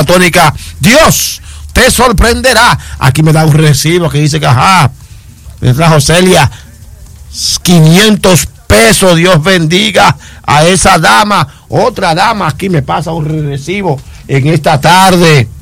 tónica. Dios te sorprenderá. Aquí me da un recibo que dice que me trajo Celia 500 pesos. Dios bendiga a esa dama. Otra dama aquí me pasa un recibo en esta tarde.